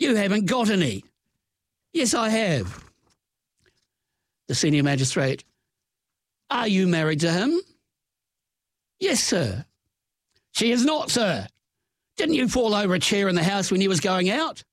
You haven't got any. Yes, I have. The senior magistrate. Are you married to him? Yes, sir. She is not, sir. Didn't you fall over a chair in the house when you was going out?